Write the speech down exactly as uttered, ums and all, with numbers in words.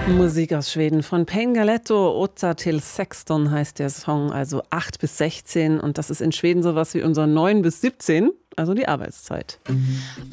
Musik aus Schweden von Pain Galetto, åtta till sexton heißt der Song, also acht bis sechzehn. Und das ist in Schweden sowas wie unser neun bis siebzehn, also die Arbeitszeit.